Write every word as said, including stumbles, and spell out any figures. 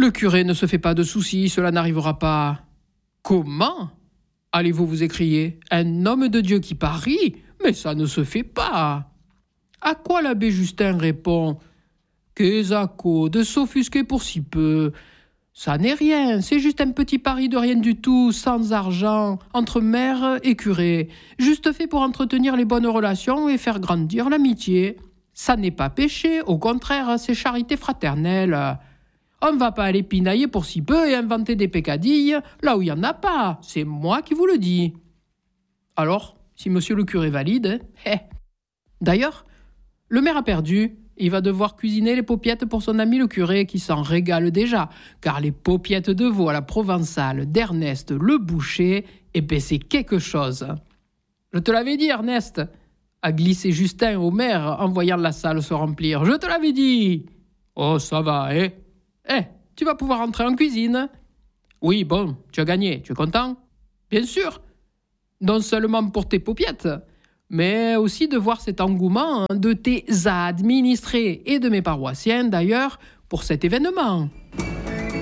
Le curé ne se fait pas de soucis, cela n'arrivera pas. Comment ? Allez-vous vous écrier ? Un homme de Dieu qui parie ? Mais ça ne se fait pas. À quoi l'abbé Justin répond ? Qu'est-ce de s'offusquer pour si peu ? Ça n'est rien, c'est juste un petit pari de rien du tout, sans argent, entre maire et curé, juste fait pour entretenir les bonnes relations et faire grandir l'amitié. Ça n'est pas péché, au contraire, c'est charité fraternelle. On ne va pas aller pinailler pour si peu et inventer des peccadilles là où il n'y en a pas, c'est moi qui vous le dis. Alors, si monsieur le curé valide, eh. D'ailleurs, le maire a perdu. Il va devoir cuisiner les paupiettes pour son ami le curé qui s'en régale déjà, car les paupiettes de veau à la provençale d'Ernest le boucher, eh ben c'est quelque chose. Je te l'avais dit, Ernest, a glissé Justin au maire en voyant la salle se remplir. Je te l'avais dit. Oh, ça va, hein ? Eh, tu vas pouvoir entrer en cuisine. Oui, bon, tu as gagné, tu es content ? Bien sûr. Non seulement pour tes paupiettes, mais aussi de voir cet engouement de tes administrés et de mes paroissiens d'ailleurs pour cet événement.